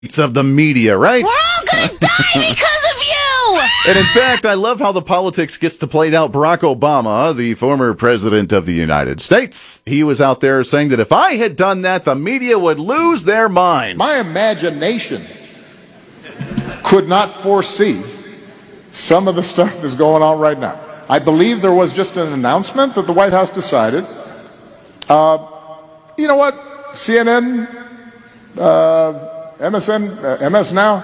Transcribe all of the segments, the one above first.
of the media, right? We're all gonna die because of you! And in fact, I love how the politics gets to play out. Barack Obama, the former president of the United States, he was out there saying that if I had done that, the media would lose their minds. My imagination could not foresee some of the stuff that's going on right now. I believe there was just an announcement that the White House decided, you know what, CNN, MSN, MS Now,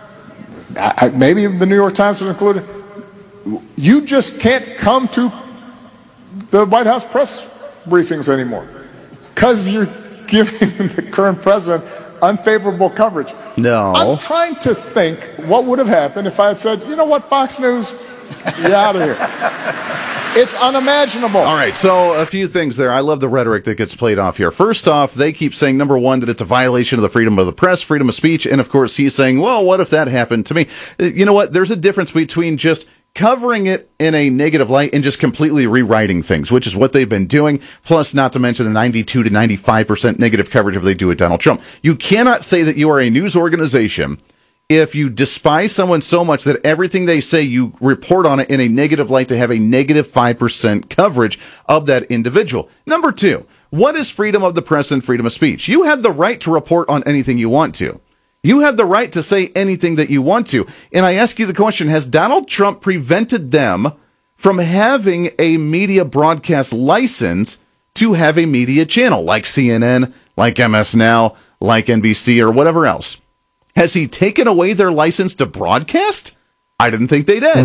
maybe the New York Times was included, you just can't come to the White House press briefings anymore because you're giving the current president unfavorable coverage. No. I'm trying to think what would have happened if I had said, you know what, Fox News, you're out of here. It's unimaginable. All right, so a few things there. I love the rhetoric that gets played off here. First off, they keep saying, number one, that it's a violation of the freedom of the press, freedom of speech, and of course he's saying, well, what if that happened to me? You know what? There's a difference between just covering it in a negative light and just completely rewriting things, which is what they've been doing, plus not to mention the 92 to 95% negative coverage if they do it Donald Trump. You cannot say that you are a news organization if you despise someone so much that everything they say you report on it in a negative light to have a negative 5% coverage of that individual. Number two, what is freedom of the press and freedom of speech? You have the right to report on anything you want to. You have the right to say anything that you want to. And I ask you the question, has Donald Trump prevented them from having a media broadcast license to have a media channel like CNN, like MS Now, like NBC, or whatever else? Has he taken away their license to broadcast? I didn't think they did.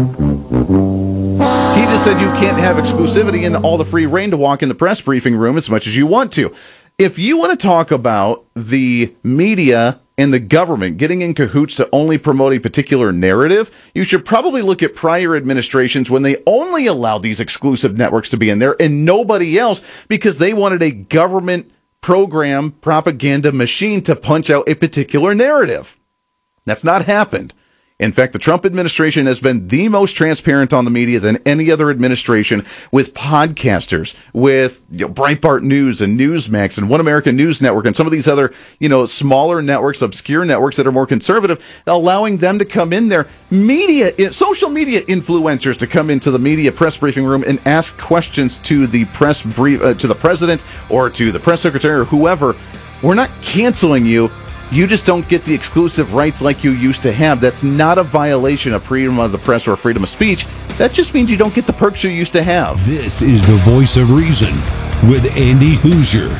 He just said you can't have exclusivity and all the free reign to walk in the press briefing room as much as you want to. If you want to talk about the media and the government getting in cahoots to only promote a particular narrative, you should probably look at prior administrations when they only allowed these exclusive networks to be in there and nobody else because they wanted a government program propaganda machine to punch out a particular narrative. That's not happened. In fact, the Trump administration has been the most transparent on the media than any other administration with podcasters, with Breitbart News and Newsmax and One American News Network and some of these other, smaller networks, obscure networks that are more conservative, allowing them to come in there. Social media influencers to come into the media press briefing room and ask questions to the to the president or to the press secretary or whoever. We're not canceling you. You just don't get the exclusive rights like you used to have. That's not a violation of freedom of the press or freedom of speech. That just means you don't get the perks you used to have. This is the Voice of Reason with Andy Hoosier.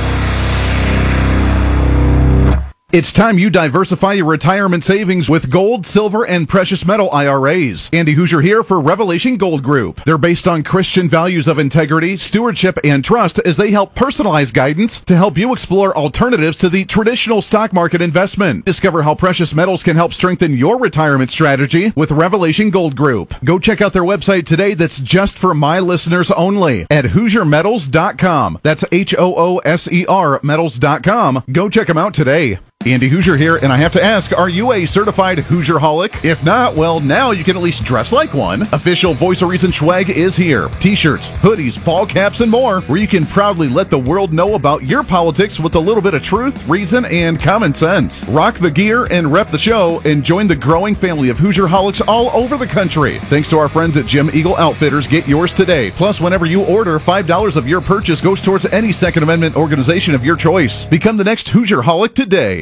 It's time you diversify your retirement savings with gold, silver, and precious metal IRAs. Andy Hoosier here for Revelation Gold Group. They're based on Christian values of integrity, stewardship, and trust as they help personalize guidance to help you explore alternatives to the traditional stock market investment. Discover how precious metals can help strengthen your retirement strategy with Revelation Gold Group. Go check out their website today that's just for my listeners only at HoosierMetals.com. That's HOOSER Metals.com. Go check them out today. Andy Hoosier here, and I have to ask, are you a certified Hoosier-holic? If not, well, now you can at least dress like one. Official Voice of Reason swag is here. T-shirts, hoodies, ball caps, and more, where you can proudly let the world know about your politics with a little bit of truth, reason, and common sense. Rock the gear and rep the show, and join the growing family of Hoosier-holics all over the country. Thanks to our friends at Jim Eagle Outfitters, get yours today. Plus, whenever you order, $5 of your purchase goes towards any Second Amendment organization of your choice. Become the next Hoosier-holic today.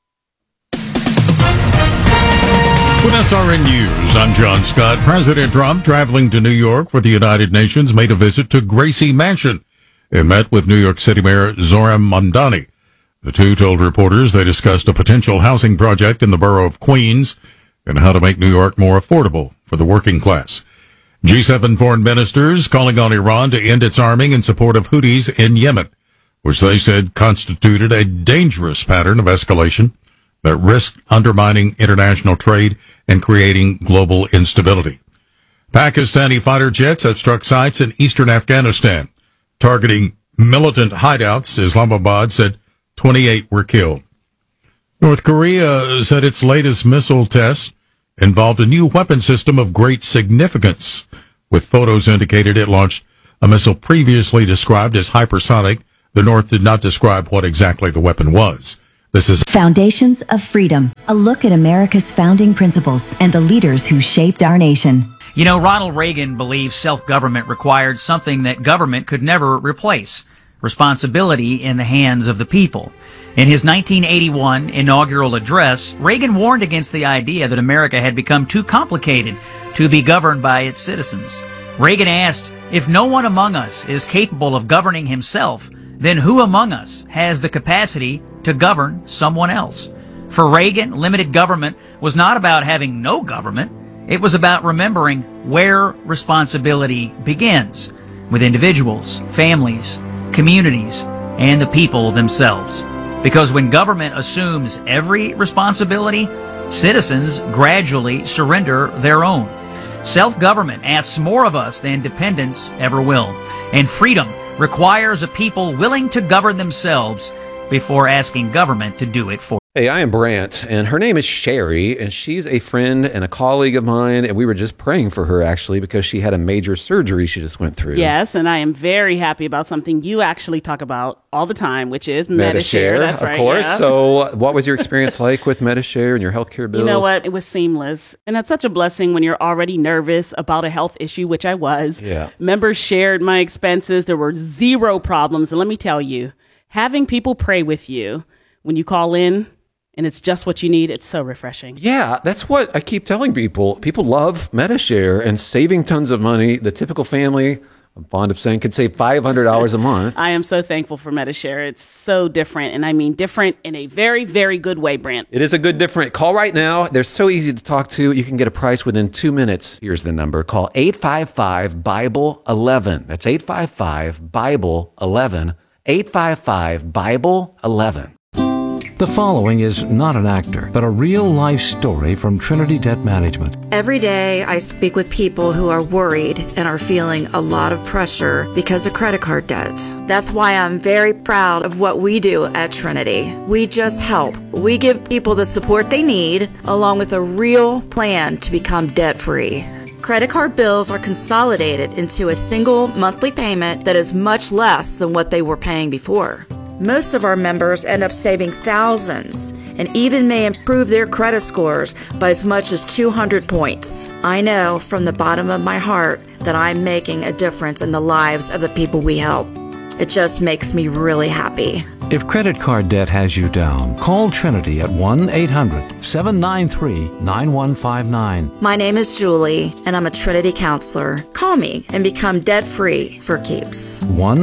With SRN News, I'm John Scott. President Trump, traveling to New York for the United Nations, made a visit to Gracie Mansion and met with New York City Mayor Zohran Mamdani. The two told reporters they discussed a potential housing project in the borough of Queens and how to make New York more affordable for the working class. G7 foreign ministers calling on Iran to end its arming in support of Houthis in Yemen, which they said constituted a dangerous pattern of escalation that risked undermining international trade and creating global instability. Pakistani fighter jets have struck sites in eastern Afghanistan, targeting militant hideouts. Islamabad said 28 were killed. North Korea said its latest missile test involved a new weapon system of great significance, with photos indicated it launched a missile previously described as hypersonic. The North did not describe what exactly the weapon was. This is Foundations of Freedom, a look at America's founding principles and the leaders who shaped our nation. You know, Ronald Reagan believed self-government required something that government could never replace: responsibility in the hands of the people. In his 1981 inaugural address, Reagan warned against the idea that America had become too complicated to be governed by its citizens. Reagan asked, if no one among us is capable of governing himself, then who among us has the capacity to govern someone else? For Reagan, limited government was not about having no government. It was about remembering where responsibility begins, with individuals, families, communities, and the people themselves. Because when government assumes every responsibility, citizens gradually surrender their own. Self-government asks more of us than dependence ever will. And freedom requires a people willing to govern themselves before asking government to do it for them. Hey, I am Brant, and her name is Sherry, and she's a friend and a colleague of mine, and we were just praying for her, actually, because she had a major surgery she just went through. Yes, and I am very happy about something you actually talk about all the time, which is Medi-Share. That's right, of course. Yeah. So what was your experience like with Medi-Share and your healthcare bills? You know what? It was seamless. And that's such a blessing when you're already nervous about a health issue, which I was. Yeah. Members shared my expenses. There were zero problems. And let me tell you, having people pray with you when you call in, and it's just what you need, it's so refreshing. Yeah, that's what I keep telling people. People love Medi-Share and saving tons of money. The typical family, I'm fond of saying, could save $500 a month. I am so thankful for Medi-Share. It's so different, and I mean different in a very, very good way, Brant. It is a good different. Call right now. They're so easy to talk to. You can get a price within 2 minutes. Here's the number. Call 855-BIBLE-11. That's 855-BIBLE-11. 855-BIBLE-11. The following is not an actor, but a real-life story from Trinity Debt Management. Every day I speak with people who are worried and are feeling a lot of pressure because of credit card debt. That's why I'm very proud of what we do at Trinity. We just help. We give people the support they need, along with a real plan to become debt-free. Credit card bills are consolidated into a single monthly payment that is much less than what they were paying before. Most of our members end up saving thousands and even may improve their credit scores by as much as 200 points. I know from the bottom of my heart that I'm making a difference in the lives of the people we help. It just makes me really happy. If credit card debt has you down, call Trinity at 1-800-793-9159. My name is Julie, and I'm a Trinity counselor. Call me and become debt-free for keeps.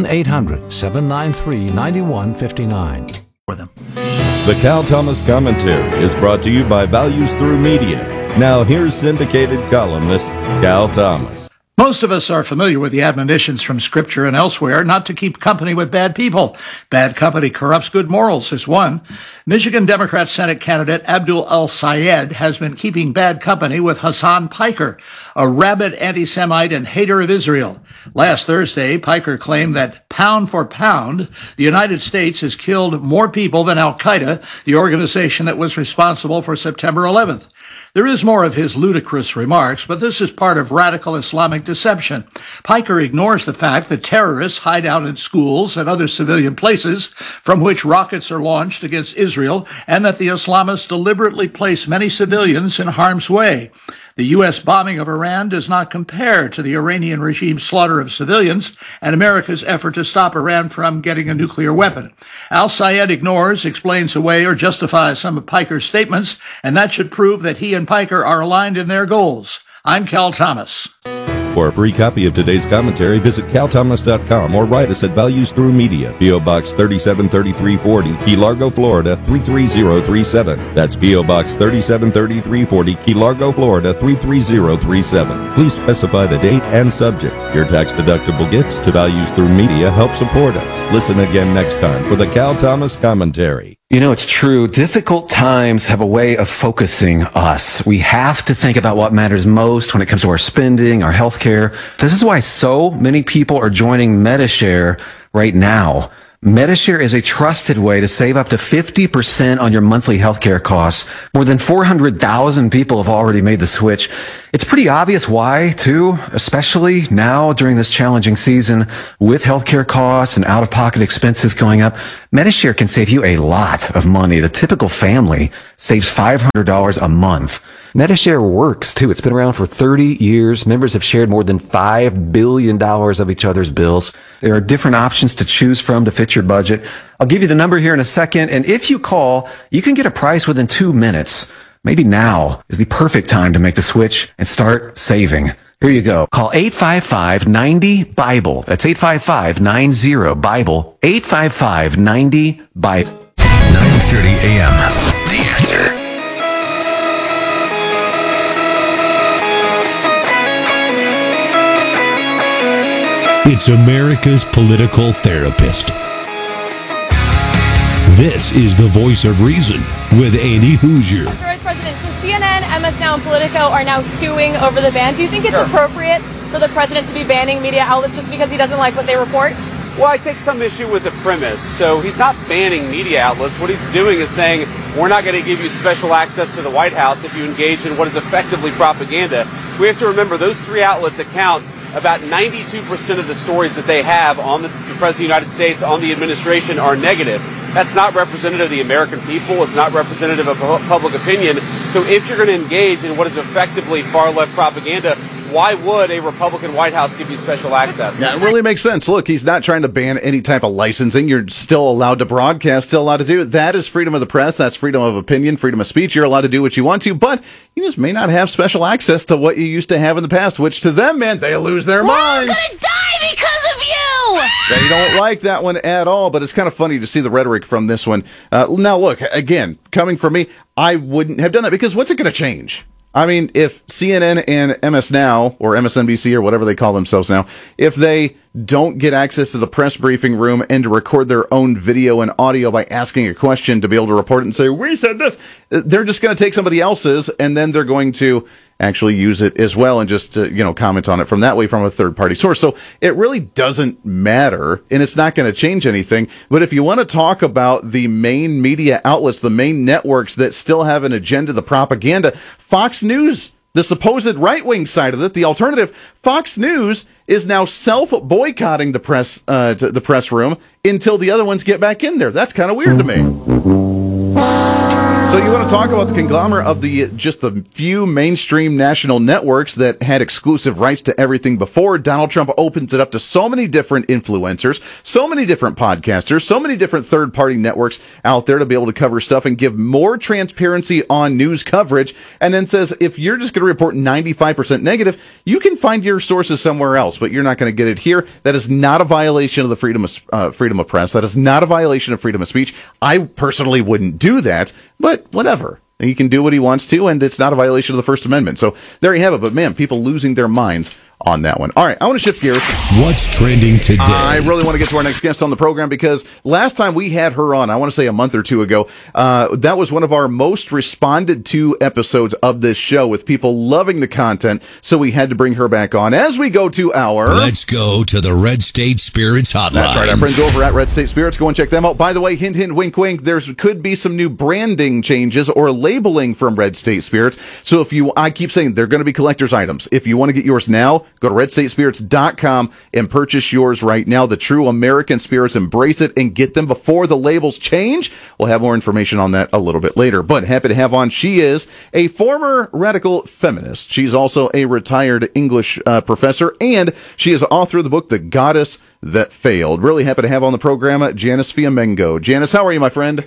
1-800-793-9159. For them. The Cal Thomas Commentary is brought to you by Values Through Media. Now here's syndicated columnist Cal Thomas. Most of us are familiar with the admonitions from Scripture and elsewhere not to keep company with bad people. Bad company corrupts good morals is one. Michigan Democrat Senate candidate Abdul El-Sayed has been keeping bad company with Hassan Piker, a rabid anti-Semite and hater of Israel. Last Thursday, Piker claimed that pound for pound, the United States has killed more people than Al-Qaeda, the organization that was responsible for September 11th. There is more of his ludicrous remarks, but this is part of radical Islamic deception. Piker ignores the fact that terrorists hide out in schools and other civilian places from which rockets are launched against Israel, and that the Islamists deliberately place many civilians in harm's way. The U.S. bombing of Iran does not compare to the Iranian regime's slaughter of civilians and America's effort to stop Iran from getting a nuclear weapon. Al-Sayed ignores, explains away, or justifies some of Piker's statements, and that should prove that he and Piker are aligned in their goals. I'm Cal Thomas. For a free copy of today's commentary, visit calthomas.com or write us at Values Through Media, P.O. Box 373340, Key Largo, Florida 33037. That's P.O. Box 373340, Key Largo, Florida 33037. Please specify the date and subject. Your tax-deductible gifts to Values Through Media help support us. Listen again next time for the Cal Thomas Commentary. You know, it's true. Difficult times have a way of focusing us. We have to think about what matters most when it comes to our spending, our health care. This is why so many people are joining Medi-Share right now. Medi-Share is a trusted way to save up to 50% on your monthly healthcare costs. More than 400,000 people have already made the switch. It's pretty obvious why, too, especially now during this challenging season with healthcare costs and out-of-pocket expenses going up. Medi-Share can save you a lot of money. The typical family saves $500 a month. Medi-Share works, too. It's been around for 30 years. Members have shared more than $5 billion of each other's bills. There are different options to choose from to fit your budget. I'll give you the number here in a second, and if you call, you can get a price within 2 minutes. Maybe now is the perfect time to make the switch and start saving. Here you go. Call 855-90-BIBLE. That's 855-90-BIBLE. 855-90-BIBLE. 9:30 a.m. The Answer. It's America's political therapist. This is the Voice of Reason with Andy Hoosier. Vice President, so CNN, MS Now, and Politico are now suing over the ban. Do you think it's appropriate for the president to be banning media outlets just because he doesn't like what they report? Well, I take some issue with the premise. So he's not banning media outlets. What he's doing is saying, we're not going to give you special access to the White House if you engage in what is effectively propaganda. We have to remember those three outlets account about 92% of the stories that they have on the President of the United States, on the administration, are negative. That's not representative of the American people. It's not representative of public opinion. So if you're going to engage in what is effectively far-left propaganda, why would a Republican White House give you special access? Yeah, it really makes sense. Look, he's not trying to ban any type of licensing. You're still allowed to broadcast, still allowed to do it. That is freedom of the press. That's freedom of opinion, freedom of speech. You're allowed to do what you want to, but you just may not have special access to what you used to have in the past, which to them, man, they lose their minds. We're all gonna die because of you! They don't like that one at all, but it's kind of funny to see the rhetoric from this one. Now, look, again, coming from me, I wouldn't have done that because what's it going to change? I mean, if CNN and MS Now, or MSNBC, or whatever they call themselves now, if they don't get access to the press briefing room and to record their own video and audio by asking a question to be able to report it and say, we said this, they're just going to take somebody else's and then they're going to actually use it as well and just, comment on it from that way from a third party source. So it really doesn't matter and it's not going to change anything. But if you want to talk about the main media outlets, the main networks that still have an agenda, the propaganda, Fox News, the supposed right-wing side of it, the alternative, Fox News is now self-boycotting the press room until the other ones get back in there. That's kind of weird to me. So you want to talk about the conglomerate of just the few mainstream national networks that had exclusive rights to everything before. Donald Trump opens it up to so many different influencers, so many different podcasters, so many different third-party networks out there to be able to cover stuff and give more transparency on news coverage, and then says if you're just going to report 95% negative, you can find your sources somewhere else, but you're not going to get it here. That is not a violation of the freedom of press. That is not a violation of freedom of speech. I personally wouldn't do that, but whatever. He can do what he wants to, and it's not a violation of the First Amendment. So there you have it. But man, people losing their minds on that one. All right, I want to shift gears. What's trending today? I really want to get to our next guest on the program because last time we had her on, I want to say a month or two ago, that was one of our most responded to episodes of this show with people loving the content. So we had to bring her back on as we go to our... Let's go to the Red State Spirits Hotline. That's right, our friends over at Red State Spirits. Go and check them out. By the way, hint, hint, wink, wink, there could be some new branding changes or labeling from Red State Spirits. So I keep saying they're going to be collector's items. If you want to get yours now, go to RedStateSpirits.com and purchase yours right now. The true American spirits, embrace it and get them before the labels change. We'll have more information on that a little bit later, but happy to have on. She is a former radical feminist. She's also a retired English professor, and she is author of the book, The Goddess That Failed. Really happy to have on the program Janice Fiamengo. Janice, how are you, my friend?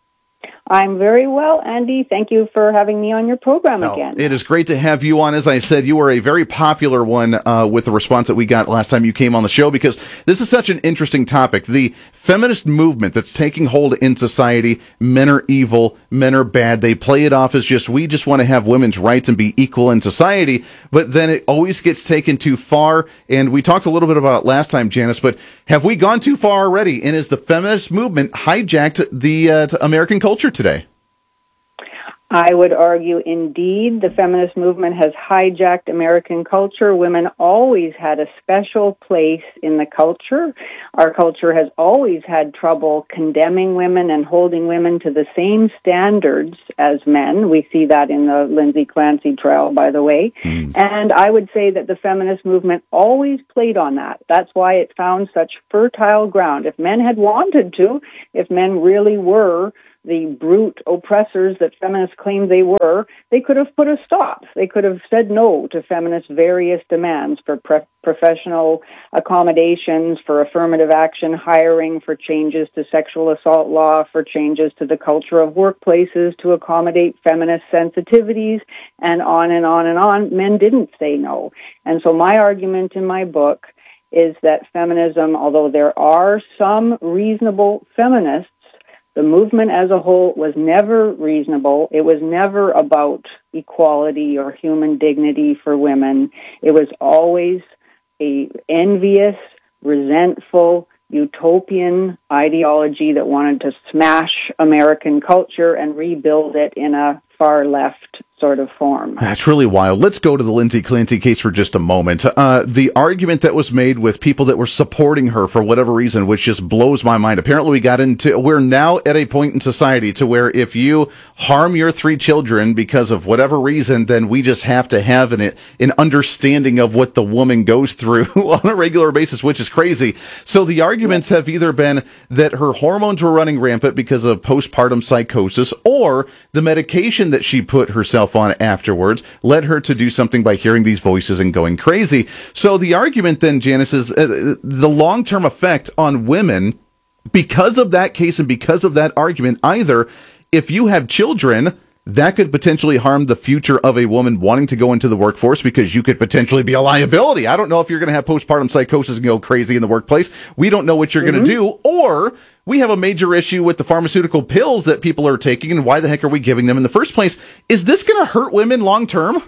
I'm very well, Andy. Thank you for having me on your program again. It is great to have you on. As I said, you were a very popular one with the response that we got last time you came on the show because this is such an interesting topic. The feminist movement that's taking hold in society, men are evil, men are bad. They play it off as we just want to have women's rights and be equal in society, but then it always gets taken too far. And we talked a little bit about it last time, Janice, but have we gone too far already? And is the feminist movement hijacked the American culture today? I would argue, indeed, the feminist movement has hijacked American culture. Women always had a special place in the culture. Our culture has always had trouble condemning women and holding women to the same standards as men. We see that in the Lindsay Clancy trial, by the way. And I would say that the feminist movement always played on that. That's why it found such fertile ground. If men had wanted to, if men really were the brute oppressors that feminists claimed they were, they could have put a stop. They could have said no to feminists' various demands for professional accommodations, for affirmative action hiring, for changes to sexual assault law, for changes to the culture of workplaces to accommodate feminist sensitivities, and on and on and on. Men didn't say no. And so my argument in my book is that feminism, although there are some reasonable feminists, the movement as a whole was never reasonable. It was never about equality or human dignity for women. It was always a envious, resentful, utopian ideology that wanted to smash American culture and rebuild it in a far left sort of form. That's really wild. Let's go to the Lindsay Clancy case for just a moment. The argument that was made with people that were supporting her for whatever reason, which just blows my mind. Apparently we're now at a point in society to where if you harm your 3 children because of whatever reason, then we just have to have an understanding of what the woman goes through on a regular basis, which is crazy. So the arguments have either been that her hormones were running rampant because of postpartum psychosis, or the medication that she put herself on afterwards led her to do something by hearing these voices and going crazy. So the argument then, Janice, is the long-term effect on women because of that case and because of that argument. Either if you have children, that could potentially harm the future of a woman wanting to go into the workforce because you could potentially be a liability. I don't know if you're going to have postpartum psychosis and go crazy in the workplace. We don't know what you're going to do. Or we have a major issue with the pharmaceutical pills that people are taking, and why the heck are we giving them in the first place? Is this going to hurt women long term?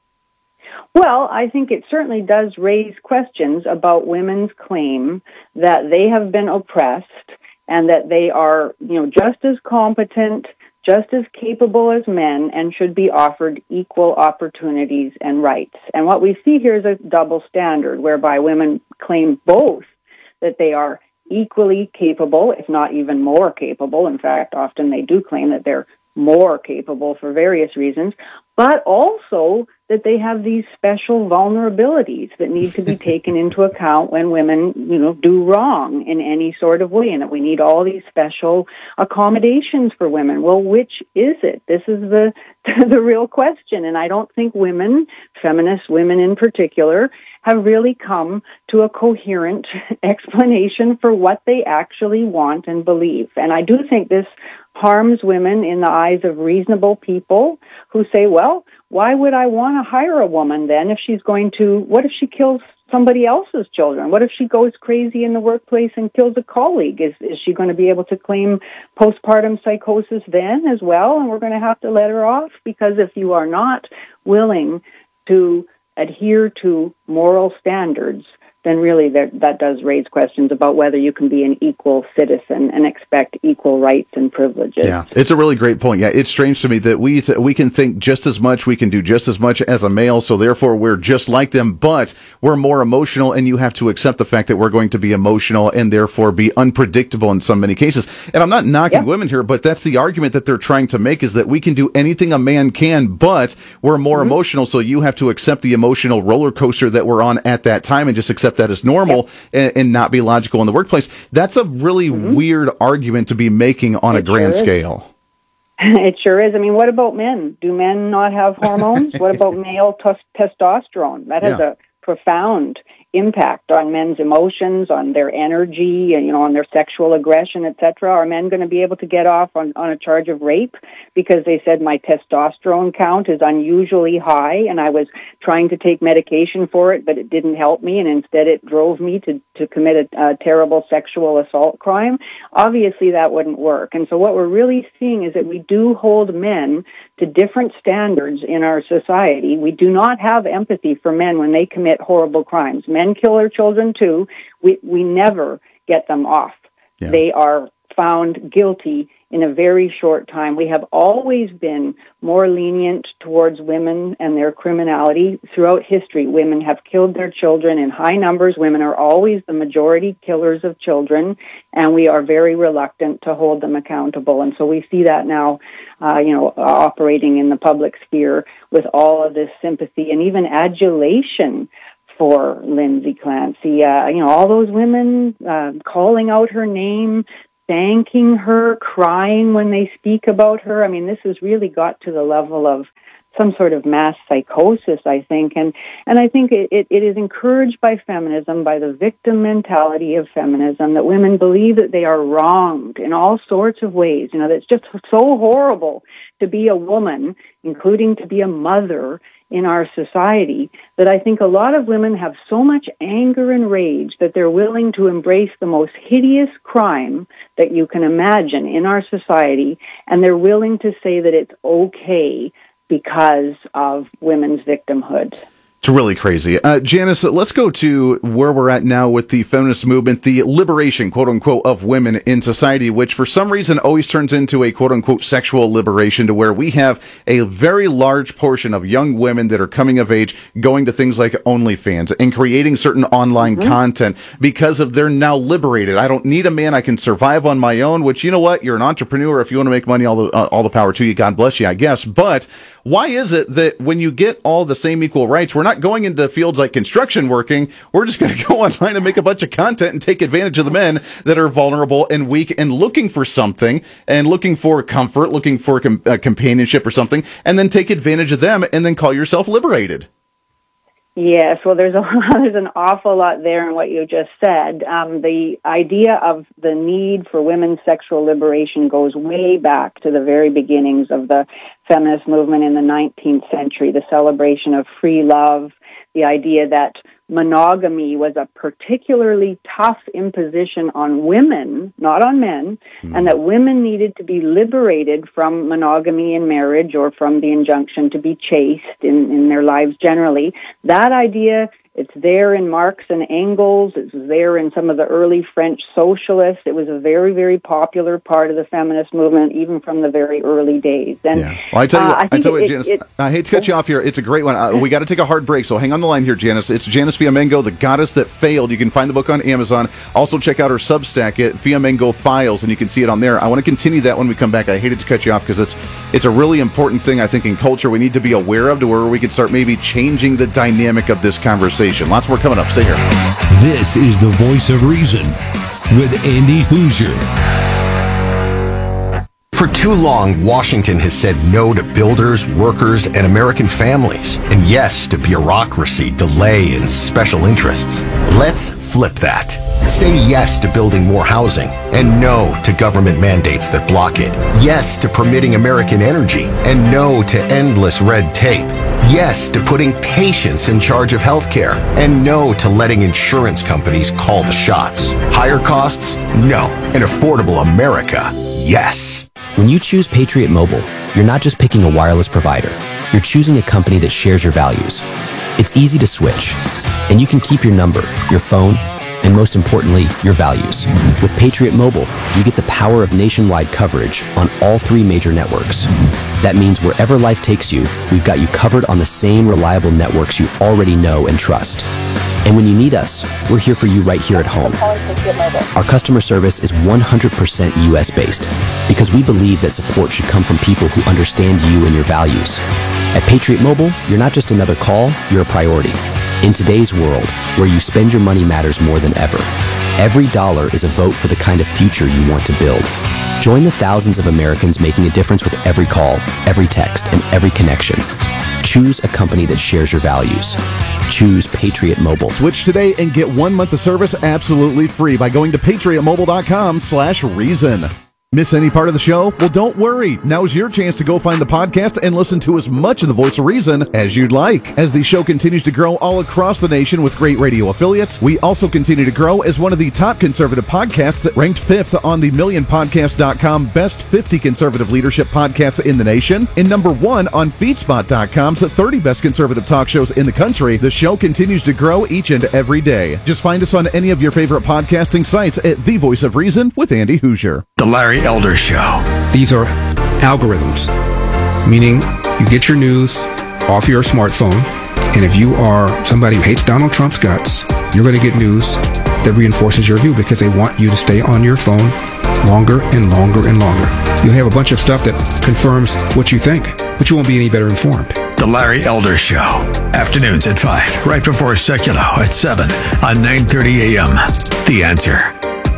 Well, I think it certainly does raise questions about women's claim that they have been oppressed and that they are, just as competent, just as capable as men, and should be offered equal opportunities and rights. And what we see here is a double standard, whereby women claim both that they are equally capable, if not even more capable. In fact, often they do claim that they're more capable for various reasons, but also that they have these special vulnerabilities that need to be taken into account when women, do wrong in any sort of way, and that we need all these special accommodations for women. Well, which is it? This is the real question, and I don't think women, feminist women in particular, have really come to a coherent explanation for what they actually want and believe. And I do think this harms women in the eyes of reasonable people who say, well, why would I want to hire a woman then if she's going to, what if she kills somebody else's children? What if she goes crazy in the workplace and kills a colleague? Is she going to be able to claim postpartum psychosis then as well? And we're going to have to let her off? Because if you are not willing to adhere to moral standards, then really that does raise questions about whether you can be an equal citizen and expect equal rights and privileges. Yeah, it's a really great point. Yeah, it's strange to me that we can think just as much, we can do just as much as a male, so therefore we're just like them, but we're more emotional, and you have to accept the fact that we're going to be emotional and therefore be unpredictable in so many cases. And I'm not knocking women here, but that's the argument that they're trying to make, is that we can do anything a man can, but we're more emotional, so you have to accept the emotional roller coaster that we're on at that time and just accept that as normal and not be logical in the workplace. That's a really weird argument to be making on a grand scale. It sure is. I mean, what about men? Do men not have hormones? What about male testosterone? That has a profound impact on men's emotions, on their energy, and on their sexual aggression, etc. Are men going to be able to get off on a charge of rape because they said my testosterone count is unusually high and I was trying to take medication for it, but it didn't help me, and instead it drove me to commit a terrible sexual assault crime? Obviously that wouldn't work. And so what we're really seeing is that we do hold men to different standards in our society. We do not have empathy for men when they commit horrible crimes. Men kill their children too. We never get them off. They are found guilty in a very short time. We have always been more lenient towards women and their criminality throughout history. Women have killed their children in high numbers. Women are always the majority killers of children, and we are very reluctant to hold them accountable. And so we see that now, operating in the public sphere with all of this sympathy and even adulation for Lindsay Clancy. All those women calling out her name, thanking her, crying when they speak about her. I mean, this has really got to the level of some sort of mass psychosis, I think. And I think it is encouraged by feminism, by the victim mentality of feminism, that women believe that they are wronged in all sorts of ways. That it's just so horrible to be a woman, including to be a mother in our society, that I think a lot of women have so much anger and rage that they're willing to embrace the most hideous crime that you can imagine in our society, and they're willing to say that it's okay because of women's victimhood. It's really crazy. Janice, let's go to where we're at now with the feminist movement, the liberation, quote unquote, of women in society, which for some reason always turns into a quote unquote sexual liberation, to where we have a very large portion of young women that are coming of age going to things like OnlyFans and creating certain online content because of they're now liberated. I don't need a man. I can survive on my own, which, you know what? You're an entrepreneur. If you want to make money, all the power to you. God bless you, I guess. But why is it that when you get all the same equal rights, we're not going into fields like construction working? We're just going to go online and make a bunch of content and take advantage of the men that are vulnerable and weak and looking for something and looking for comfort, looking for companionship or something, and then take advantage of them and then call yourself liberated. Yes, well, there's an awful lot there in what you just said. The idea of the need for women's sexual liberation goes way back to the very beginnings of the feminist movement in the 19th century, the celebration of free love, the idea that monogamy was a particularly tough imposition on women, not on men, and that women needed to be liberated from monogamy in marriage or from the injunction to be chaste in their lives generally. That idea, it's there in Marx and Engels. It's there in some of the early French socialists. It was a very, very popular part of the feminist movement, even from the very early days. And well, I tell you, Janice, I hate to cut you off here. It's a great one. We got to take a hard break, so hang on the line here, Janice. It's Janice Fiamengo, The Goddess That Failed. You can find the book on Amazon. Also, check out her Substack at Fiamengo Files, and you can see it on there. I want to continue that when we come back. I hated to cut you off because it's a really important thing, I think, in culture we need to be aware of, to where we can start maybe changing the dynamic of this conversation. Lots more coming up. Stay here. This is the Voice of Reason with Andy Hoosier. For too long, Washington has said no to builders, workers, and American families, and yes to bureaucracy, delay, and special interests. Let's flip that. Say yes to building more housing, and no to government mandates that block it. Yes to permitting American energy, and no to endless red tape. Yes to putting patients in charge of healthcare, and no to letting insurance companies call the shots. Higher costs? No. An affordable America? Yes. When you choose Patriot Mobile, you're not just picking a wireless provider. You're choosing a company that shares your values. It's easy to switch, and you can keep your number, your phone, and most importantly, your values. With Patriot Mobile, you get the power of nationwide coverage on all 3 major networks. That means wherever life takes you, we've got you covered on the same reliable networks you already know and trust. And when you need us, we're here for you right here at home. Our customer service is 100% US based because we believe that support should come from people who understand you and your values. At Patriot Mobile, you're not just another call, you're a priority. In today's world, where you spend your money matters more than ever, every dollar is a vote for the kind of future you want to build. Join the thousands of Americans making a difference with every call, every text, and every connection. Choose a company that shares your values. Choose Patriot Mobile. Switch today and get 1 month of service absolutely free by going to patriotmobile.com/reason. Miss any part of the show? Well, don't worry. Now's your chance to go find the podcast and listen to as much of the Voice of Reason as you'd like. As the show continues to grow all across the nation with great radio affiliates, we also continue to grow as one of the top conservative podcasts, ranked 5th on the MillionPodcast.com Best 50 Conservative Leadership Podcasts in the nation, and number 1 on FeedSpot.com's 30 Best Conservative Talk Shows in the country. The show continues to grow each and every day. Just find us on any of your favorite podcasting sites at The Voice of Reason with Andy Hoosier. The Larry Elder Show. These are algorithms, meaning you get your news off your smartphone, and if you are somebody who hates Donald Trump's guts, you're going to get news that reinforces your view because they want you to stay on your phone longer and longer and longer. You'll have a bunch of stuff that confirms what you think, but you won't be any better informed. The Larry Elder Show. Afternoons at 5, right before Secular at 7 on 9:30 a.m. The Answer.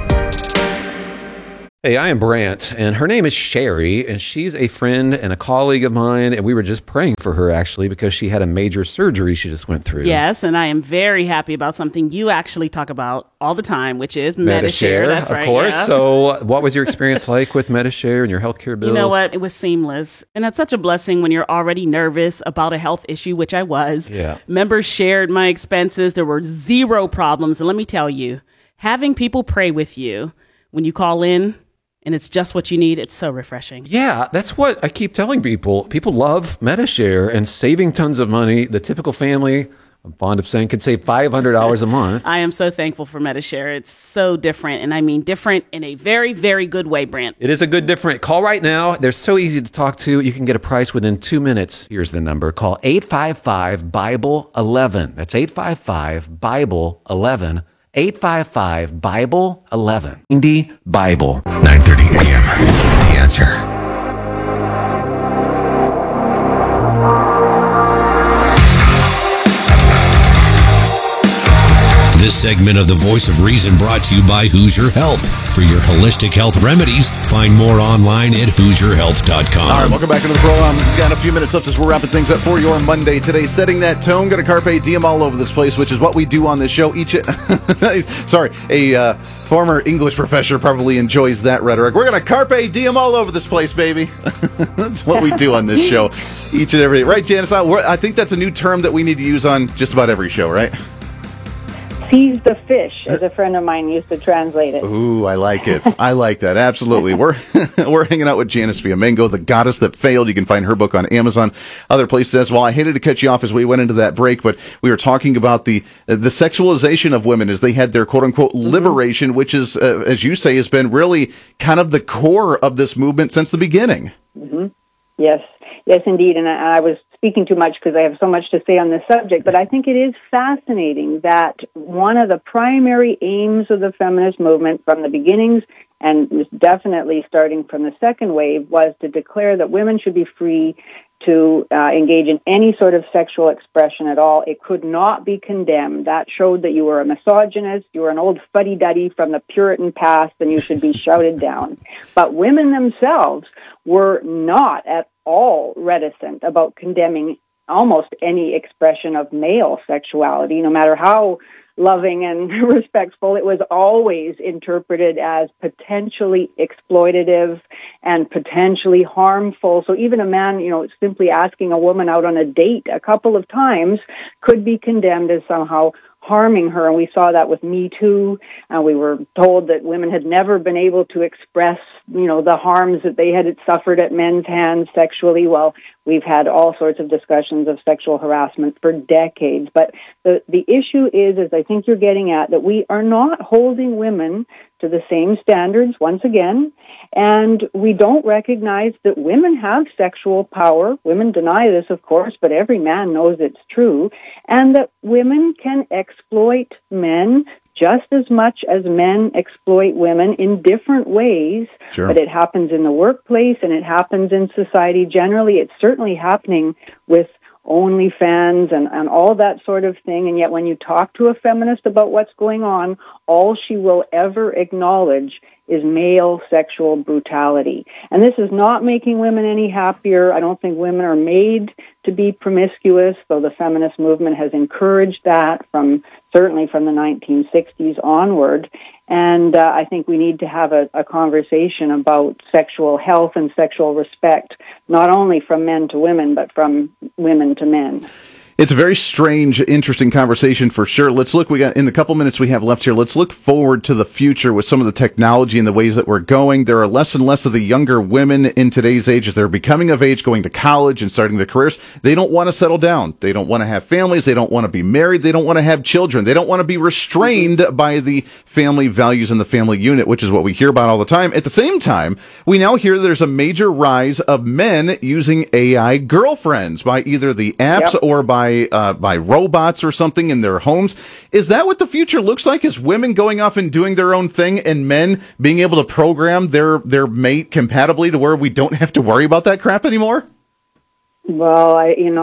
Hey, I am Brant, and her name is Sherry, and she's a friend and a colleague of mine, and we were just praying for her, actually, because she had a major surgery she just went through. Yes, and I am very happy about something you actually talk about all the time, which is Medi-Share. That's right. Of course. Yeah. So what was your experience like with Medi-Share and your healthcare bills? You know what? It was seamless. And that's such a blessing when you're already nervous about a health issue, which I was. Yeah. Members shared my expenses. There were zero problems. And let me tell you, having people pray with you when you call in, and it's just what you need, it's so refreshing. Yeah, that's what I keep telling people. People love Medi-Share and saving tons of money. The typical family, I'm fond of saying, could save $500 a month. I am so thankful for Medi-Share. It's so different, and I mean different in a very, very good way, Brent. It is a good different. Call right now. They're so easy to talk to. You can get a price within 2 minutes. Here's the number. Call 855-BIBLE-11. That's 855-BIBLE-11. 855-BIBLE-11. Indie Bible. 9:30 a.m. The Answer. This segment of The Voice of Reason brought to you by Hoosier Health. For your holistic health remedies, find more online at HoosierHealth.com. All right, welcome back into the program. We've got a few minutes left as we're wrapping things up for your Monday today. Setting that tone, got a carpe diem all over this place, which is what we do on this show. A former English professor probably enjoys that rhetoric. We're going to carpe diem all over this place, baby. That's what we do on this show each and every day. Right, Janice? I think that's a new term that we need to use on just about every show, right? Seize the fish, as a friend of mine used to translate it. Ooh, I like it. I like that. Absolutely. We're hanging out with Janice Fiamengo, The Goddess That Failed. You can find her book on Amazon, other places as well. I hated to cut you off as we went into that break, but we were talking about the sexualization of women as they had their quote-unquote liberation, which is, as you say, has been really kind of the core of this movement since the beginning. Mm-hmm. Yes, indeed. And I was speaking too much because I have so much to say on this subject, but I think it is fascinating that one of the primary aims of the feminist movement from the beginnings, and definitely starting from the second wave, was to declare that women should be free to engage in any sort of sexual expression at all. It could not be condemned. That showed that you were a misogynist, you were an old fuddy-duddy from the Puritan past, and you should be shouted down. But women themselves were not at all reticent about condemning almost any expression of male sexuality, no matter how loving and respectful. It was always interpreted as potentially exploitative and potentially harmful. So even a man, simply asking a woman out on a date a couple of times could be condemned as somehow harming her. And we saw that with Me Too. We were told that women had never been able to express, the harms that they had suffered at men's hands sexually. Well, we've had all sorts of discussions of sexual harassment for decades. But the issue is, as I think you're getting at, that we are not holding women to the same standards once again, and we don't recognize that women have sexual power. Women deny this, of course, but every man knows it's true, and that women can exploit men just as much as men exploit women in different ways. Sure. But it happens in the workplace and it happens in society generally. It's certainly happening with OnlyFans and all that sort of thing. And yet when you talk to a feminist about what's going on, all she will ever acknowledge is male sexual brutality. And this is not making women any happier. I don't think women are made to be promiscuous, though the feminist movement has encouraged that certainly from the 1960s onward. And I think we need to have a conversation about sexual health and sexual respect, not only from men to women, but from women to men. It's a very strange, interesting conversation for sure. Let's look, in the couple minutes we have left here, let's look forward to the future with some of the technology and the ways that we're going. There are less and less of the younger women in today's age as they're becoming of age, going to college and starting their careers. They don't want to settle down. They don't want to have families. They don't want to be married. They don't want to have children. They don't want to be restrained by the family values and the family unit, which is what we hear about all the time. At the same time, we now hear there's a major rise of men using AI girlfriends by either the apps or by robots or something in their homes. Is that what the future looks like? Is women going off and doing their own thing and men being able to program their mate compatibly to where we don't have to worry about that crap anymore? Well,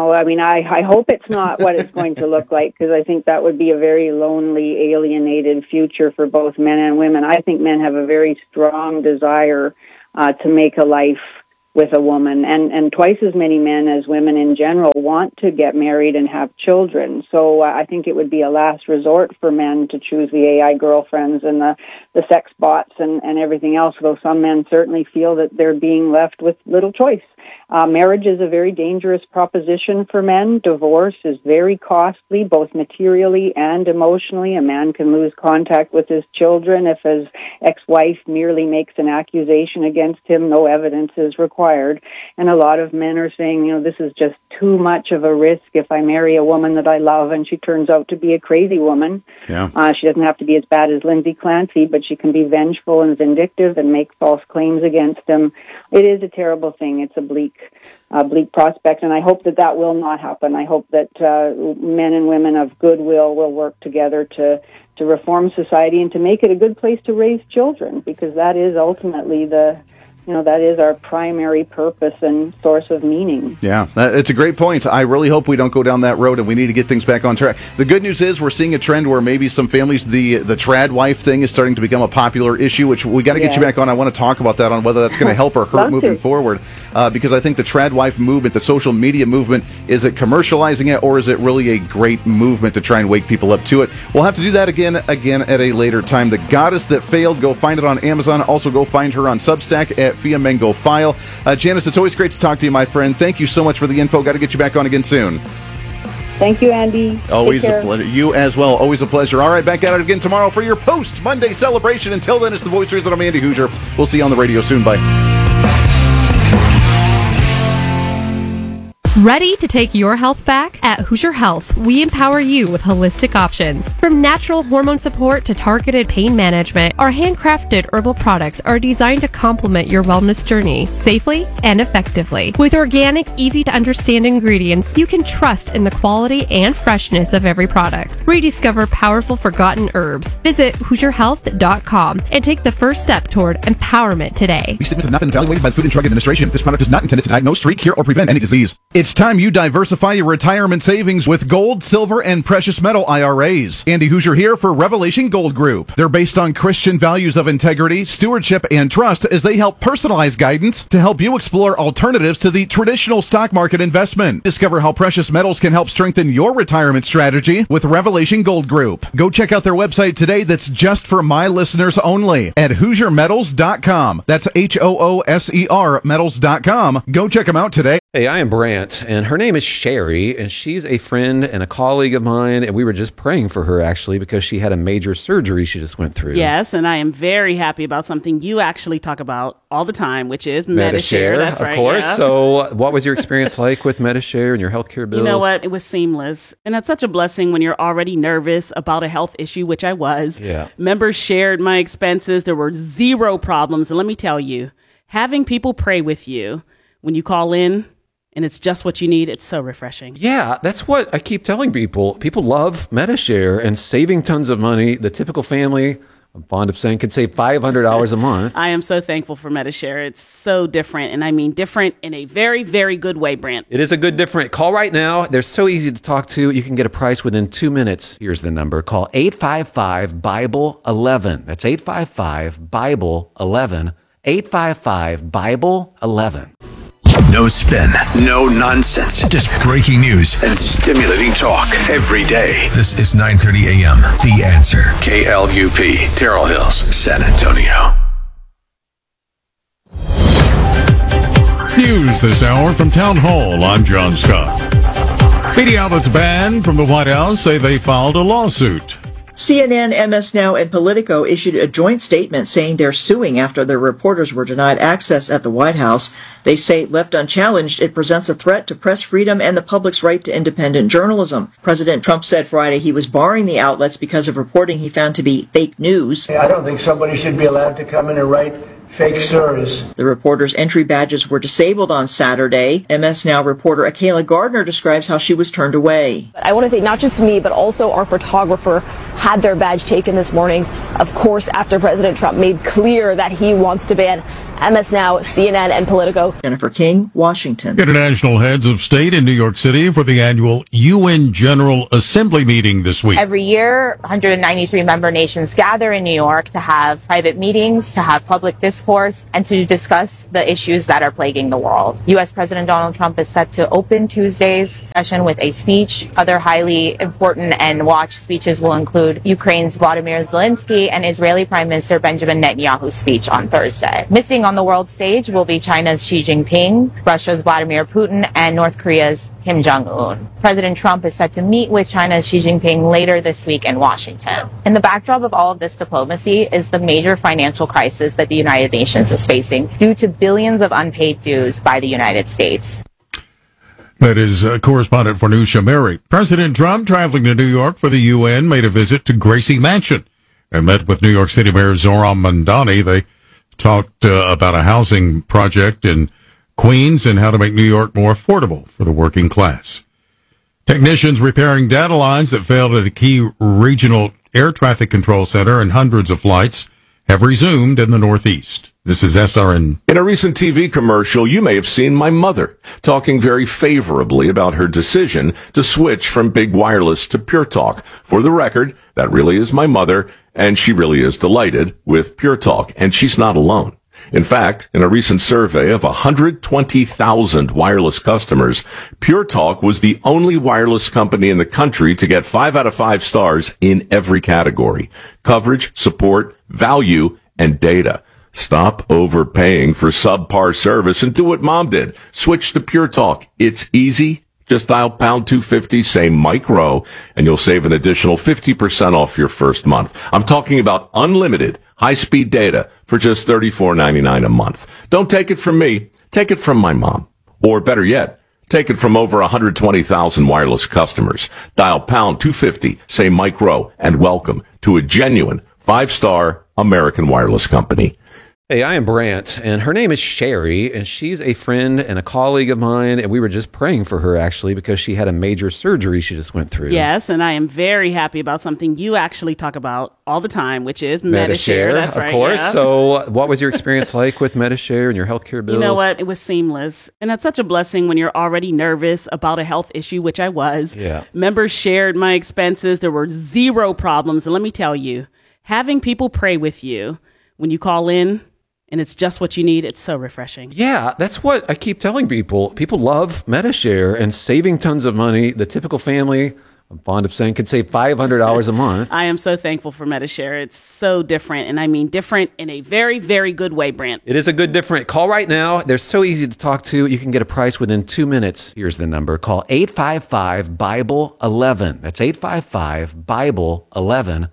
I hope it's not what it's going to look like, because I think that would be a very lonely, alienated future for both men and women. I think men have a very strong desire to make a life with a woman, and twice as many men as women in general want to get married and have children. So I think it would be a last resort for men to choose the AI girlfriends and the sex bots and everything else, though some men certainly feel that they're being left with little choice. Marriage is a very dangerous proposition for men. Divorce is very costly, both materially and emotionally. A man can lose contact with his children if his ex-wife merely makes an accusation against him. No evidence is required. And a lot of men are saying, this is just too much of a risk if I marry a woman that I love and she turns out to be a crazy woman. Yeah. She doesn't have to be as bad as Lindsay Clancy, but she can be vengeful and vindictive and make false claims against him. It is a terrible thing. It's a bleak prospect, and I hope that will not happen. I hope that men and women of goodwill will work together to reform society and to make it a good place to raise children, because that is ultimately that is our primary purpose and source of meaning. Yeah, it's a great point. I really hope we don't go down that road, and we need to get things back on track. The good news is we're seeing a trend where maybe some families, the trad wife thing is starting to become a popular issue, which we got to get you back on. I want to talk about that, on whether that's going to help or hurt moving forward, because I think the trad wife movement, the social media movement, is it commercializing it, or is it really a great movement to try and wake people up to it? We'll have to do that again at a later time. The Goddess That Failed, go find it on Amazon. Also go find her on Substack at Fia Mengo File. Janice, it's always great to talk to you, my friend. Thank you so much for the info. Got to get you back on again soon. Thank you, Andy. Always a pleasure. You as well. Always a pleasure. All right, back at it again tomorrow for your post-Monday celebration. Until then, it's the Voice of Reason. I'm Andy Hoosier. We'll see you on the radio soon. Bye. Ready to take your health back? At Hoosier Health, we empower you with holistic options. From natural hormone support to targeted pain management, our handcrafted herbal products are designed to complement your wellness journey safely and effectively. With organic, easy-to-understand ingredients, you can trust in the quality and freshness of every product. Rediscover powerful forgotten herbs. Visit HoosierHealth.com and take the first step toward empowerment today. These statements have not been evaluated by the Food and Drug Administration. This product is not intended to diagnose, treat, cure, or prevent any disease. It's time you diversify your retirement savings with gold, silver, and precious metal IRAs. Andy Hoosier here for Revelation Gold Group. They're based on Christian values of integrity, stewardship, and trust as they help personalize guidance to help you explore alternatives to the traditional stock market investment. Discover how precious metals can help strengthen your retirement strategy with Revelation Gold Group. Go check out their website today that's just for my listeners only at HoosierMetals.com. That's HOOSER metals.com. Go check them out today. Hey, I am Brant, and her name is Sherry, and she's a friend and a colleague of mine, and we were just praying for her, actually, because she had a major surgery she just went through. Yes, and I am very happy about something you actually talk about all the time, which is Medi-Share. That's right. Of course. Yeah. So what was your experience like with Medi-Share and your healthcare bills? You know what? It was seamless. And that's such a blessing when you're already nervous about a health issue, which I was. Yeah. Members shared my expenses. There were zero problems. And let me tell you, having people pray with you when you call in, and it's just what you need, it's so refreshing. Yeah, that's what I keep telling people. People love Medi-Share and saving tons of money. The typical family, I'm fond of saying, could save $500 a month. I am so thankful for Medi-Share. It's so different, and I mean different in a very, very good way, Brant. It is a good different. Call right now. They're so easy to talk to. You can get a price within 2 minutes. Here's the number. Call 855-BIBLE-11. That's 855-BIBLE-11. 855-BIBLE-11. No spin, no nonsense, just breaking news and stimulating talk every day. This is 9:30 a.m. The Answer. KLUP, Terrell Hills, San Antonio. News this hour from Town Hall. I'm John Scott. Media outlets banned from the White House say they filed a lawsuit. CNN, MS Now, and Politico issued a joint statement saying they're suing after their reporters were denied access at the White House. They say, left unchallenged, it presents a threat to press freedom and the public's right to independent journalism. President Trump said Friday he was barring the outlets because of reporting he found to be fake news. I don't think somebody should be allowed to come in and write fake stories. The reporters' entry badges were disabled on Saturday. MS Now reporter Akayla Gardner describes how she was turned away. I want to say not just me, but also our photographer had their badge taken this morning, of course, after President Trump made clear that he wants to ban MS Now, CNN, and Politico. Jennifer King, Washington. International heads of state in New York City for the annual UN General Assembly meeting this week. Every year, 193 member nations gather in New York to have private meetings, to have public discourse, and to discuss the issues that are plaguing the world. U.S. President Donald Trump is set to open Tuesday's session with a speech. Other highly important and watched speeches will include Ukraine's Volodymyr Zelensky and Israeli Prime Minister Benjamin Netanyahu's speech on Thursday. Missing on the world stage will be China's Xi Jinping, Russia's Vladimir Putin, and North Korea's Kim Jong-un. President Trump is set to meet with China's Xi Jinping later this week in Washington. In the backdrop of all of this diplomacy is the major financial crisis that the United Nations is facing due to billions of unpaid dues by the United States. That is correspondent for News Shamari. President Trump, traveling to New York for the UN, made a visit to Gracie Mansion and met with New York City Mayor Zohran Mamdani. They talked about a housing project in Queens and how to make New York more affordable for the working class. Technicians repairing data lines that failed at a key regional air traffic control center and hundreds of flights have resumed in the Northeast. This is SRN. In a recent TV commercial, you may have seen my mother talking very favorably about her decision to switch from big wireless to Pure Talk. For the record, that really is my mother, and she really is delighted with Pure Talk, and she's not alone. In fact, in a recent survey of 120,000 wireless customers, Pure Talk was the only wireless company in the country to get 5 out of 5 stars in every category: coverage, support, value, and data. Stop overpaying for subpar service and do what Mom did. Switch to Pure Talk. It's easy. Just dial pound 250, say Mike Rowe, and you'll save an additional 50% off your first month. I'm talking about unlimited high-speed data for just $34.99 a month. Don't take it from me. Take it from my mom. Or better yet, take it from over 120,000 wireless customers. Dial pound 250, say Mike Rowe, and welcome to a genuine 5-star American wireless company. Hey, I am Brant, and her name is Sherry, and she's a friend and a colleague of mine, and we were just praying for her, actually, because she had a major surgery she just went through. Yes, and I am very happy about something you actually talk about all the time, which is Medi-Share. That's right. Of course. Yeah. So what was your experience like with Medi-Share and your healthcare bills? You know what? It was seamless. And that's such a blessing when you're already nervous about a health issue, which I was. Yeah. Members shared my expenses. There were zero problems. And let me tell you, having people pray with you when you call in, and it's just what you need, it's so refreshing. Yeah, that's what I keep telling people. People love Medi-Share and saving tons of money. The typical family, I'm fond of saying, could save $500 a month. I am so thankful for Medi-Share. It's so different, and I mean different in a very, very good way, Brant. It is a good different. Call right now. They're so easy to talk to. You can get a price within 2 minutes. Here's the number. Call 855-BIBLE-11. That's 855-BIBLE-11.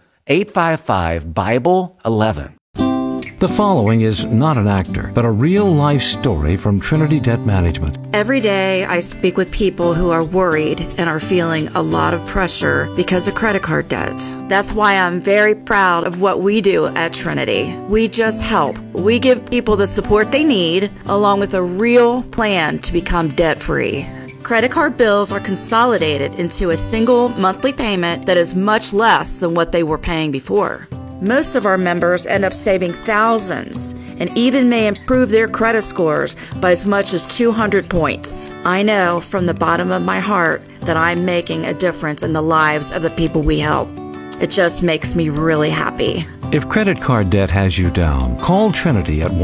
855-BIBLE-11. The following is not an actor, but a real-life story from Trinity Debt Management. Every day I speak with people who are worried and are feeling a lot of pressure because of credit card debt. That's why I'm very proud of what we do at Trinity. We just help. We give people the support they need, along with a real plan to become debt-free. Credit card bills are consolidated into a single monthly payment that is much less than what they were paying before. Most of our members end up saving thousands and even may improve their credit scores by as much as 200 points. I know from the bottom of my heart that I'm making a difference in the lives of the people we help. It just makes me really happy. If credit card debt has you down, call Trinity at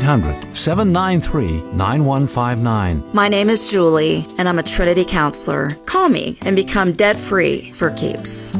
1-800-793-9159. My name is Julie, and I'm a Trinity counselor. Call me and become debt-free for keeps.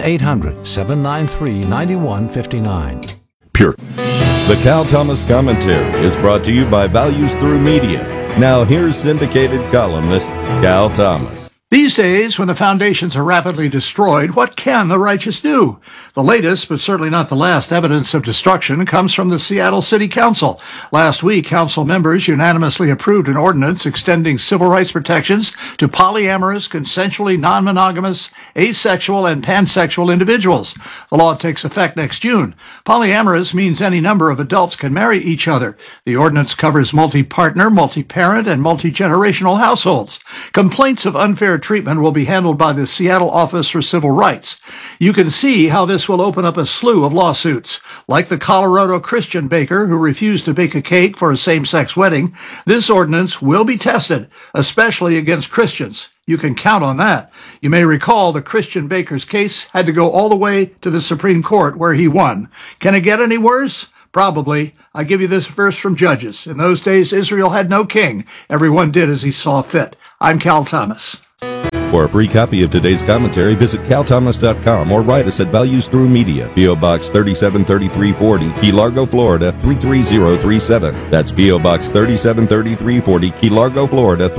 1-800-793-9159. Pure. The Cal Thomas Commentary is brought to you by Values Through Media. Now here's syndicated columnist Cal Thomas. These days, when the foundations are rapidly destroyed, what can the righteous do? The latest, but certainly not the last, evidence of destruction comes from the Seattle City Council. Last week, council members unanimously approved an ordinance extending civil rights protections to polyamorous, consensually non-monogamous, asexual, and pansexual individuals. The law takes effect next June. Polyamorous means any number of adults can marry each other. The ordinance covers multi-partner, multi-parent, and multi-generational households. Complaints of unfair treatment will be handled by the Seattle Office for Civil Rights. You can see how this will open up a slew of lawsuits. Like the Colorado Christian baker who refused to bake a cake for a same-sex wedding, this ordinance will be tested, especially against Christians. You can count on that. You may recall the Christian baker's case had to go all the way to the Supreme Court where he won. Can it get any worse? Probably. I give you this verse from Judges. In those days, Israel had no king. Everyone did as he saw fit. I'm Cal Thomas. For a free copy of today's commentary, visit calthomas.com or write us at Values Through Media, P.O. Box 373340, Key Largo, Florida 33037. That's P.O. Box 373340, Key Largo, Florida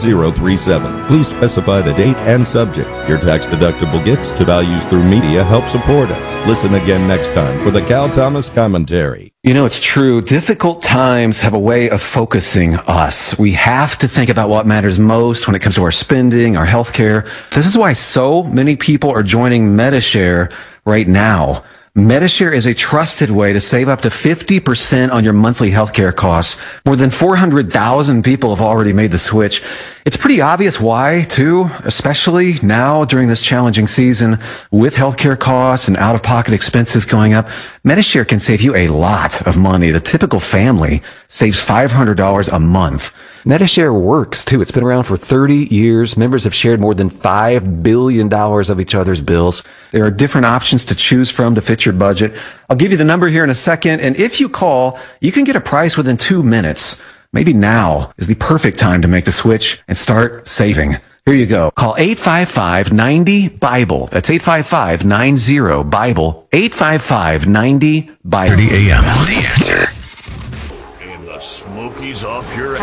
33037. Please specify the date and subject. Your tax-deductible gifts to Values Through Media help support us. Listen again next time for the Cal Thomas Commentary. You know, it's true. Difficult times have a way of focusing us. We have to think about what matters most when it comes to our spending, our health care. This is why so many people are joining Medi-Share right now. Medi-Share is a trusted way to save up to 50% on your monthly healthcare costs. More than 400,000 people have already made the switch. It's pretty obvious why, too, especially now during this challenging season with healthcare costs and out-of-pocket expenses going up. Medi-Share can save you a lot of money. The typical family saves $500 a month. Medi-Share works, too. It's been around for 30 years. Members have shared more than $5 billion of each other's bills. There are different options to choose from to fit your budget. I'll give you the number here in a second, and if you call, you can get a price within 2 minutes. Maybe now is the perfect time to make the switch and start saving. Here you go. Call 855-90-BIBLE. That's 855-90-BIBLE. 855-90-BIBLE. 30 a.m. The Answer. And the Smokies off your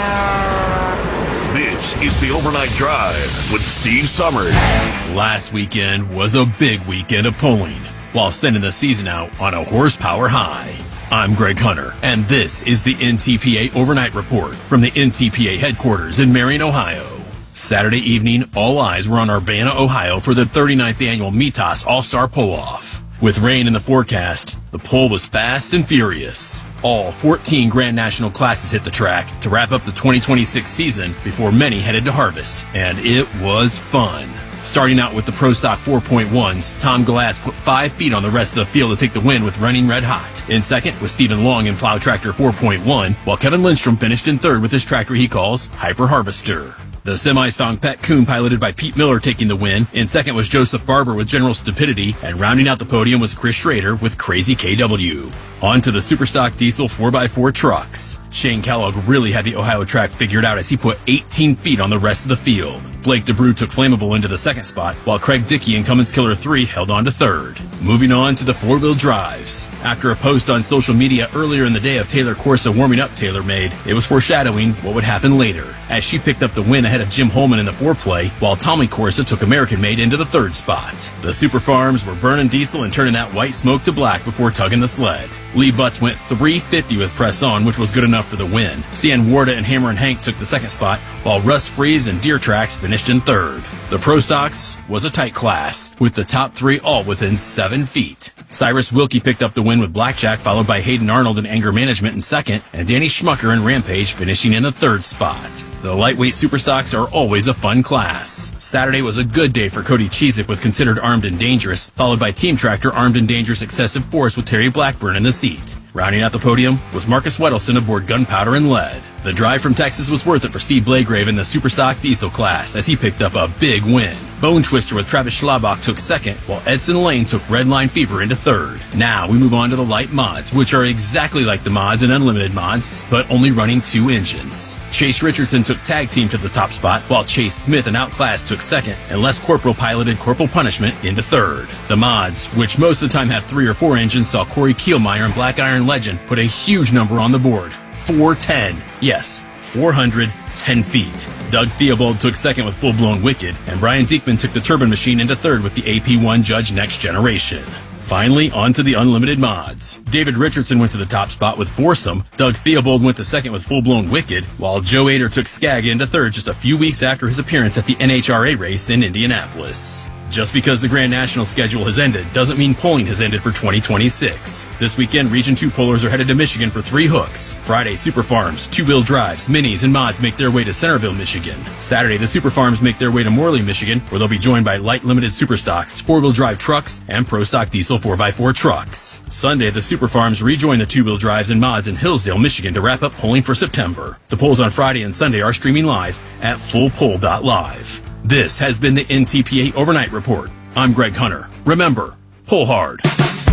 ass. This is the Overnight Drive with Steve Summers. Last weekend was a big weekend of pulling while sending the season out on a horsepower high. I'm Greg Hunter, and this is the NTPA Overnight Report from the NTPA headquarters in Marion, Ohio. Saturday evening, all eyes were on Urbana, Ohio for the 39th annual Mitas All-Star Pull-Off. With rain in the forecast, the pull was fast and furious. All 14 Grand National classes hit the track to wrap up the 2026 season before many headed to harvest, and it was fun. Starting out with the Pro Stock 4.1s, Tom Galatz put 5 feet on the rest of the field to take the win with Running Red Hot. In second was Stephen Long in Plow Tractor 4.1, while Kevin Lindstrom finished in third with his tractor he calls Hyper Harvester. The semi-stonk Pat Kuhn piloted by Pete Miller taking the win. In second was Joseph Barber with General Stupidity, and rounding out the podium was Chris Schrader with Crazy KW. On to the Superstock Diesel 4x4 trucks. Shane Kellogg really had the Ohio track figured out as he put 18 feet on the rest of the field. Blake DeBrew took Flammable into the second spot, while Craig Dickey and Cummins Killer 3 held on to third. Moving on to the four-wheel drives. After a post on social media earlier in the day of Taylor Corsa warming up TaylorMade, it was foreshadowing what would happen later, as she picked up the win ahead of Jim Holman in the foreplay, while Tommy Corsa took American Made into the third spot. The Super Farms were burning diesel and turning that white smoke to black before tugging the sled. Lee Butts went 350 with Press On, which was good enough for the win. Stan Warda and Hammer and Hank took the second spot, while Russ Freeze and Deer Tracks finished in third. The Pro Stocks was a tight class, with the top 3 all within 7 feet. Cyrus Wilkie picked up the win with Blackjack, followed by Hayden Arnold and Anger Management in second, and Danny Schmucker and Rampage finishing in the third spot. The lightweight Superstocks are always a fun class. Saturday was a good day for Cody Cheezick with Considered Armed and Dangerous, followed by Team Tractor Armed and Dangerous Excessive Force with Terry Blackburn in the seat. Rounding out the podium was Marcus Wedelson aboard Gunpowder and Lead. The drive from Texas was worth it for Steve Blagrave in the Superstock Diesel class as he picked up a big win. Bone Twister with Travis Schlabach took second, while Edson Lane took Redline Fever into third. Now we move on to the light mods, which are exactly like the mods and Unlimited mods, but only running 2 engines. Chase Richardson took tag team to the top spot, while Chase Smith and Outclass took second, and Les Corporal piloted Corporal Punishment into third. The mods, which most of the time have 3 or 4 engines, saw Corey Kielmeyer and Black Iron Legend put a huge number on the board. 410. Yes, 410 feet. Doug Theobald took second with Full Blown Wicked, and Brian Diekman took the Turbine Machine into third with the AP1 Judge Next Generation. Finally, on to the Unlimited Mods. David Richardson went to the top spot with Foursome, Doug Theobald went to second with Full Blown Wicked, while Joe Ader took Skag into third just a few weeks after his appearance at the NHRA race in Indianapolis. Just because the Grand National schedule has ended doesn't mean polling has ended for 2026. This weekend, Region 2 pollers are headed to Michigan for 3 hooks. Friday, Super Farms, two-wheel drives, minis, and mods make their way to Centerville, Michigan. Saturday, the Super Farms make their way to Morley, Michigan, where they'll be joined by light limited super stocks, four-wheel drive trucks, and pro stock diesel 4x4 trucks. Sunday, the Super Farms rejoin the two-wheel drives and mods in Hillsdale, Michigan to wrap up polling for September. The polls on Friday and Sunday are streaming live at fullpoll.live. This has been the NTPA Overnight Report. I'm Greg Hunter. Remember, pull hard.